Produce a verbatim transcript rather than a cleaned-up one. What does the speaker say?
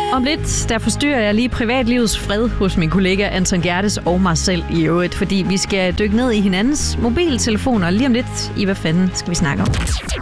Om lidt, der forstyrrer jeg lige privatlivets fred hos min kollega Anton Gertes og mig selv i øvrigt, fordi vi skal dykke ned i hinandens mobiltelefoner lige om lidt. I hvad fanden skal vi snakke om?